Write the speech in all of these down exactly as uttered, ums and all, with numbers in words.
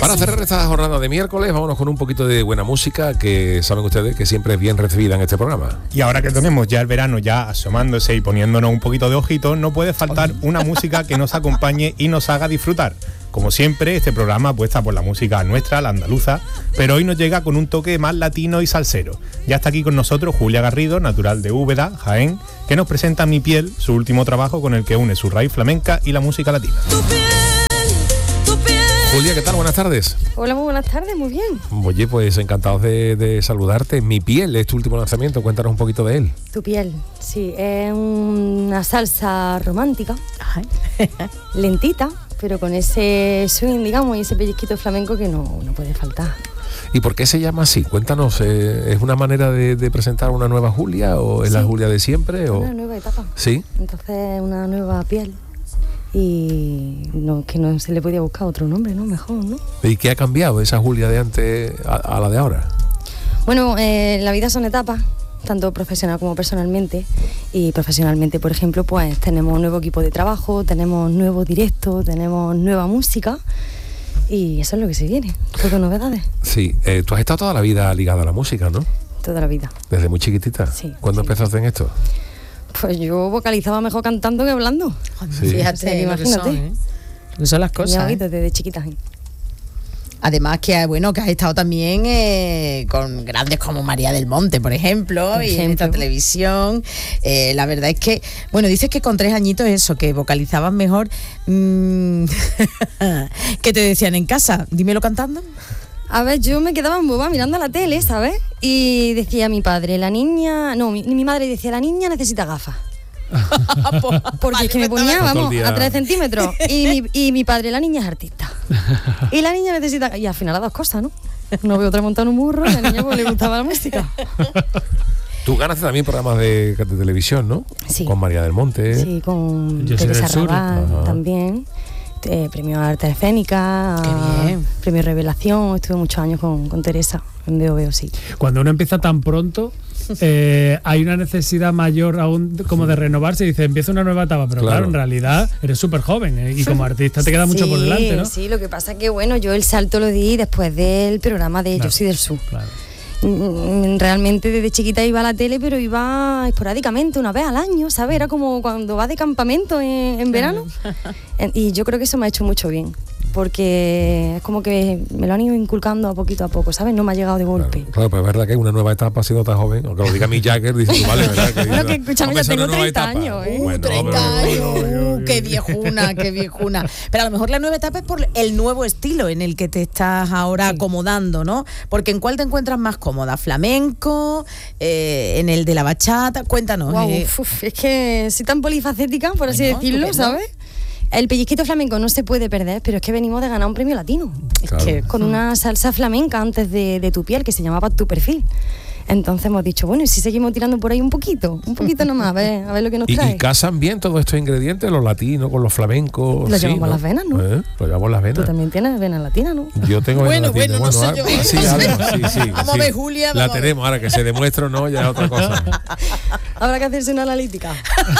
Para cerrar esta jornada de miércoles, vámonos con un poquito de buena música, que saben ustedes que siempre es bien recibida en este programa. Y ahora que tenemos ya el verano ya asomándose y poniéndonos un poquito de ojitos, no puede faltar una música que nos acompañe y nos haga disfrutar. Como siempre, este programa apuesta por la música nuestra, la andaluza, pero hoy nos llega con un toque más latino y salsero. Ya está aquí con nosotros Julia Garrido, natural de Úbeda, Jaén, que nos presenta Mi Piel, su último trabajo con el que une su raíz flamenca y la música latina. Julia, ¿qué tal? Buenas tardes. Hola, muy buenas tardes, muy bien. Oye, pues encantados de, de saludarte. Mi Piel es tu último lanzamiento, cuéntanos un poquito de él. Tu Piel, sí, es una salsa romántica, lentita, pero con ese swing, digamos, y ese pellizquito flamenco que no, no puede faltar. ¿Y por qué se llama así? Cuéntanos, eh, ¿es una manera de, de presentar una nueva Julia o es sí. la Julia de siempre? O... Una nueva etapa. Sí. Entonces, una nueva piel. Y no, que no se le podía buscar otro nombre, ¿no? Mejor, ¿no? ¿Y qué ha cambiado esa Julia de antes a, a la de ahora? Bueno, eh, la vida son etapas, tanto profesional como personalmente. Y profesionalmente, por ejemplo, pues tenemos un nuevo equipo de trabajo, tenemos nuevo directo, tenemos nueva música. Y eso es lo que se viene, todo novedades. Sí, eh, tú has estado toda la vida ligada a la música, ¿no? Toda la vida. ¿Desde muy chiquitita? Sí. ¿Cuándo sí. empezaste en esto? Pues yo vocalizaba mejor cantando que hablando. Sí. Fíjate, sí, imagínate. Lo que son, ¿eh? Lo que son las cosas. ¿eh? Desde chiquita. Además que bueno que has estado también eh, con grandes como María del Monte, por ejemplo, por y ejemplo. en esta televisión. Eh, la verdad es que, bueno, dices que con tres añitos eso, que vocalizabas mejor. Mmm, ¿Qué te decían en casa? Dímelo cantando. A ver, yo me quedaba en boba mirando la tele, ¿sabes? Y decía mi padre, la niña... No, mi, mi madre decía, la niña necesita gafas. Porque vale, es que me ponía, vamos, a tres centímetros. Y mi, y mi padre, la niña es artista. Y la niña necesita... Y al final las dos cosas, ¿no? No veo otra montada en un burro, y a la niña pues le gustaba la música. Tú ganaste también programas de, de televisión, ¿no? Sí. Con María del Monte. Sí, con Teresa Raval también. Eh, premio Arte Escénica, Qué bien. Premio Revelación, estuve muchos años con, con Teresa en Veo Veo, sí. Cuando uno empieza tan pronto, eh, hay una necesidad mayor aún como de renovarse, y dice, empieza una nueva etapa, pero claro, claro en realidad eres súper joven, ¿eh? Y como artista te queda mucho sí, por delante, ¿no? Sí, lo que pasa es que bueno, yo el salto lo di después del programa de claro, Yo Soy del Sur. Claro. Realmente desde chiquita iba a la tele, pero iba esporádicamente, una vez al año, ¿sabes? Era como cuando vas de campamento en, en verano. Y yo creo que eso me ha hecho mucho bien, porque es como que me lo han ido inculcando a poquito a poco, ¿sabes? No me ha llegado de golpe. Claro, claro, pero es verdad que una nueva etapa siendo tan joven, aunque lo diga Mick Jagger, dice tú, vale, ¿verdad? Que bueno, que escúchame, ya tengo treinta años, ¿eh? Uh, bueno, treinta años, uh, qué viejuna, qué viejuna. Pero a lo mejor la nueva etapa es por el nuevo estilo en el que te estás ahora sí. acomodando, ¿no? Porque ¿en cuál te encuentras más cómoda? ¿Flamenco? Eh, ¿En el de la bachata? Cuéntanos. Wow, eh. uf, es que soy tan polifacética, por así bueno, decirlo, ¿sabes? El pellizquito flamenco no se puede perder, pero es que venimos de ganar un premio latino. Claro. Es que con una salsa flamenca antes de, de Tu Piel, que se llamaba Tu Perfil. Entonces hemos dicho, bueno, ¿y si seguimos tirando por ahí un poquito? Un poquito nomás, a ver, a ver lo que nos trae. ¿Y, y casan bien todos estos ingredientes, los latinos con los flamencos? Lo sí, llevamos ¿no? las venas, ¿no? ¿Eh? Lo llevamos las venas. Tú también tienes venas latinas, ¿no? Yo tengo venas bueno, latinas. Bueno, bueno, no sé ah, yo. Sí, ahora, sí, sí, vamos sí. a ver, Julia. La tenemos, ahora que se demuestra o no, ya es otra cosa. Habrá que hacerse una analítica.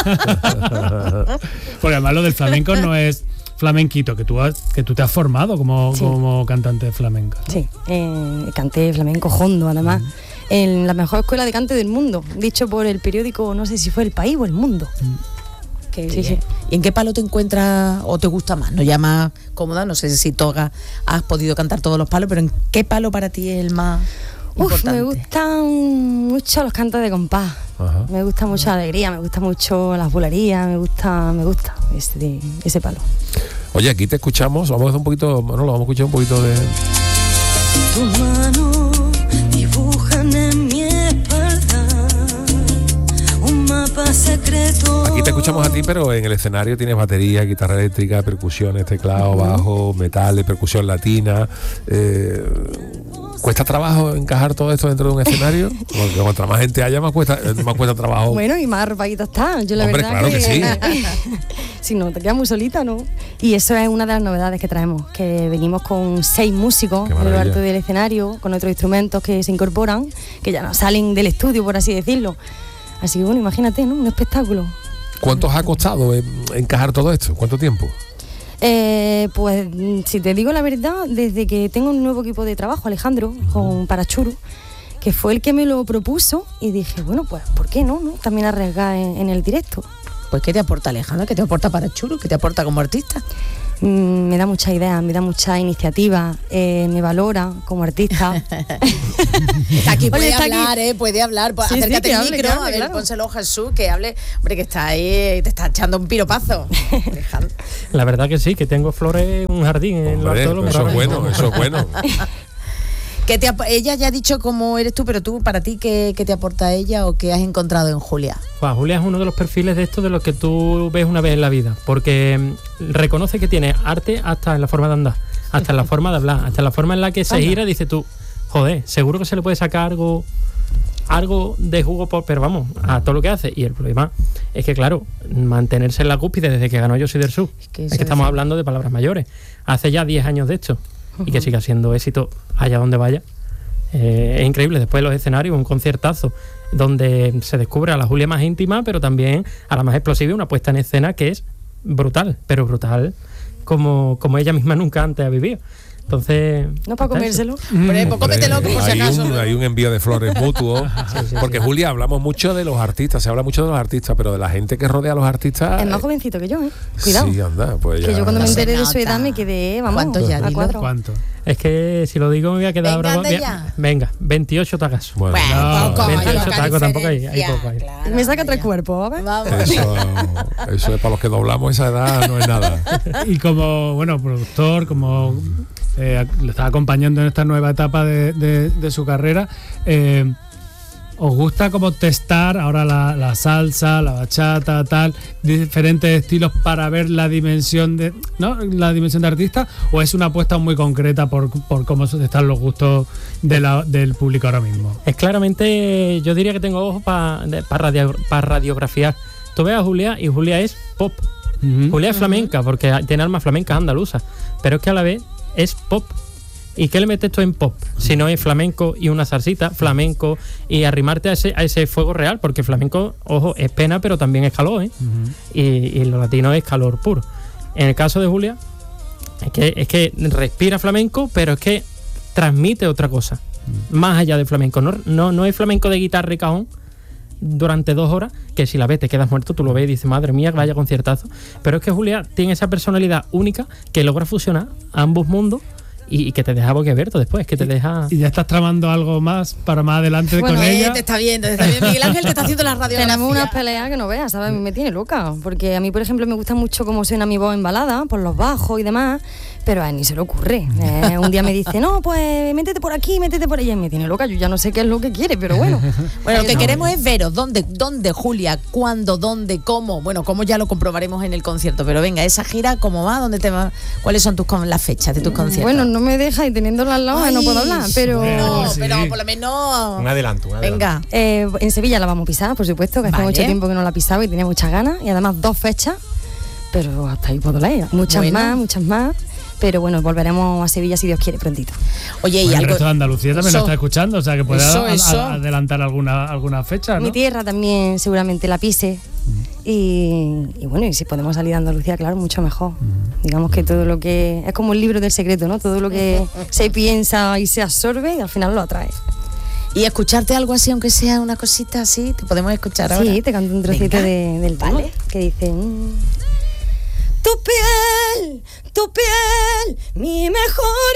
Porque además lo del flamenco no es flamenquito, que tú, has, que tú te has formado como, sí. como cantante de flamenca, ¿no? Sí, eh, canté flamenco hondo, además. Mm. En la mejor escuela de cante del mundo, dicho por el periódico, no sé si fue El País o El Mundo. Mm. Que, sí, sí. ¿Y en qué palo te encuentras o te gusta más? ¿No ya más cómoda? No sé si toga has podido cantar todos los palos, pero ¿en qué palo para ti es el más Uf, importante? Me gustan mucho los cantos de compás. Ajá. Me gusta mucho la alegría, me gusta mucho las bulerías, me gusta, me gusta ese, ese palo. Oye, aquí te escuchamos, vamos a hacer un poquito, bueno, lo vamos a escuchar un poquito de... Tus manos dibujan en mi espalda un mapa secreto. Aquí te escuchamos a ti, pero en el escenario tienes batería, guitarra eléctrica, percusiones, teclado, uh-huh. bajo, metales, percusión latina. Eh, ¿Cuesta trabajo encajar todo esto dentro de un escenario? Porque cuanto más gente haya, más cuesta, más cuesta trabajo. Bueno, y más arropadito está. Yo la Hombre, verdad claro que, que sí. Si no, te quedas muy solita, ¿no? Y eso es una de las novedades que traemos, que venimos con seis músicos a lo alto del escenario, con otros instrumentos que se incorporan, que ya no salen del estudio, por así decirlo. Así que bueno, imagínate, ¿no? Un espectáculo. ¿Cuánto os ha costado eh, encajar todo esto? ¿Cuánto tiempo? Eh, pues si te digo la verdad, desde que tengo un nuevo equipo de trabajo, Alejandro, con Parachuru, que fue el que me lo propuso, y dije, bueno, pues ¿por qué no? no? También arriesgar en, en el directo. Pues ¿qué te aporta Alejandro? ¿Qué te aporta Parachuru? ¿Qué te aporta como artista? Mm, me da mucha idea, me da mucha iniciativa, eh, me valora como artista. Está aquí, puede Oye, está hablar, aquí. Eh, puede hablar. Pues, Sí, sí, acércate que al hable, micro, que hable, a ver, claro. pónselo Jesús, que hable. Hombre, que está ahí, te está echando un piropazo. Alejandro. La verdad que sí, que tengo flores, un jardín en Hombre, lo, todo lo eso es bueno, eso es bueno. ¿Qué te ap- ella ya ha dicho cómo eres tú, pero tú, para ti, ¿qué, qué te aporta ella o qué has encontrado en Julia? Pues Julia es uno de los perfiles de estos de los que tú ves una vez en la vida, porque mm, reconoce que tiene arte hasta en la forma de andar, hasta en la forma de hablar, hasta en la forma en la que se gira, dice tú, joder, seguro que se le puede sacar algo algo de jugo, por, pero vamos, a todo lo que hace. Y el problema es que, claro, mantenerse en la cúspide desde que ganó Yo Soy del Sur, es que, es que estamos hablando de palabras mayores, hace ya diez años de esto, y que siga siendo éxito allá donde vaya. Eh, es increíble. Después de los escenarios, un conciertazo donde se descubre a la Julia más íntima, pero también a la más explosiva, una puesta en escena que es brutal, pero brutal como, como ella misma nunca antes ha vivido. Entonces, no para comérselo. Hombre, pues cómetelo por si hay, acaso. un, hay un envío de flores mutuo. Sí, sí, porque sí. Julia, hablamos mucho de los artistas, se habla mucho de los artistas, pero de la gente que rodea a los artistas. Es más jovencito que yo, ¿eh? Cuidado. Sí, anda, pues ya. Que yo cuando me No se enteré de su nota. edad me quedé, vamos, ¿Cuántos ya, a dilo? cuatro. ¿Cuánto? Es que si lo digo me voy a quedar Venga, bravo. anda Bien, ya. venga, veintiocho tacas. Bueno, No, poco, hay veintiocho poca tacos, tampoco hay- hay diferencia, poco ahí. claro, Me saca tres ya. cuerpos, a ver. Vamos. eso, eso es para los que doblamos esa edad, no es nada. Y como, bueno, productor, como eh, le está acompañando en esta nueva etapa de, de- de su carrera, eh, ¿os gusta como testar ahora la, la salsa, la bachata, tal, diferentes estilos para ver la dimensión de, ¿no? La dimensión de artista, o es una apuesta muy concreta por, por cómo están los gustos de la- del público ahora mismo? Es claramente, yo diría que tengo ojos para radio, pa radiografiar. Tú ves a Julia y Julia es pop. Ujú. Julia es flamenca porque tiene alma flamenca andaluza, pero es que a la vez es pop. ¿Y qué le metes tú en pop? Si no es flamenco y una salsita, flamenco y arrimarte a ese, a ese fuego real, porque flamenco, ojo, es pena, pero también es calor, ¿eh? Ujú. y, y lo latino es calor puro. En el caso de Julia, es que, es que respira flamenco, pero es que transmite otra cosa, más allá del flamenco. No, no, no es flamenco de guitarra y cajón durante dos horas, que si la ves te quedas muerto, tú lo ves y dices, madre mía, vaya conciertazo. Pero es que Julia tiene esa personalidad única que logra fusionar ambos mundos y, y que te deja boquiabierto después, que te deja... ¿Y ya estás tramando algo más para más adelante Bueno, con Eh, ella? te está viendo, te está viendo. Miguel Ángel te está haciendo la radio. Tenemos unas peleas que no veas, ¿sabes? A mí me tiene loca. Porque a mí, por ejemplo, me gusta mucho cómo suena mi voz en balada, por los bajos y demás, pero a él ni se le ocurre. Eh, un día me dice, no, pues métete por aquí, métete por allá. Y me tiene loca, yo ya no sé qué es lo que quiere, pero bueno. Bueno, lo que Eso. queremos es veros. ¿Dónde, dónde, Julia? ¿Cuándo? ¿Dónde? ¿Cómo? Bueno, cómo ya lo comprobaremos en el concierto. Pero venga, esa gira, ¿cómo va? ¿Dónde te va? ¿Cuáles son tus con- las fechas de tus conciertos? Bueno, no me deja y teniéndola al lado Ay, no puedo hablar, pero... No, Sí. pero por lo menos... Un adelanto, un adelanto. Venga. Eh, en Sevilla la vamos a pisar, por supuesto, que hace Vale. mucho tiempo que no la pisaba y tenía muchas ganas. Y además dos fechas, pero hasta ahí puedo leer. Muchas Bueno. más, muchas más. Pero bueno, volveremos a Sevilla si Dios quiere prontito. Oye, y Bueno, el algo... resto de Andalucía también Eso. lo está escuchando, o sea que puede Eso, a- a- eso. adelantar alguna, alguna fecha, ¿no? Mi tierra también seguramente la pise. Y, y bueno, y si podemos salir de Andalucía, claro, mucho mejor. Digamos que todo lo que... Es como el libro del secreto, ¿no? Todo lo que se piensa y se absorbe y al final lo atrae. Y escucharte algo así, aunque sea una cosita así, ¿te podemos escuchar ahora? Sí, te canto un trocito Venga. de, del tema, Vale. que dice... mm, Tu piel, tu piel, mi mejor